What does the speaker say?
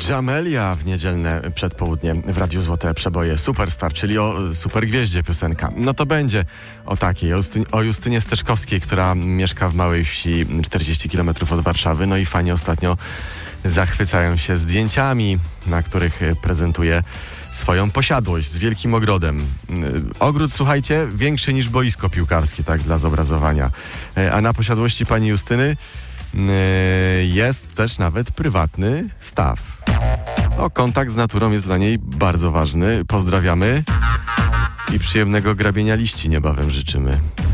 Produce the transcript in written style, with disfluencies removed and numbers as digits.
Jamelia w niedzielne przedpołudnie w Radiu Złote Przeboje. Superstar, czyli o supergwieździe piosenka. No to będzie o takiej, o Justynie Steczkowskiej, która mieszka w małej wsi 40 km od Warszawy. No i fani ostatnio zachwycają się zdjęciami, na których prezentuje swoją posiadłość z wielkim ogrodem. Ogród, słuchajcie, większy niż boisko piłkarskie, tak dla zobrazowania. A na posiadłości pani Justyny jest też nawet prywatny staw. Kontakt z naturą jest dla niej bardzo ważny. Pozdrawiamy i przyjemnego grabienia liści niebawem życzymy.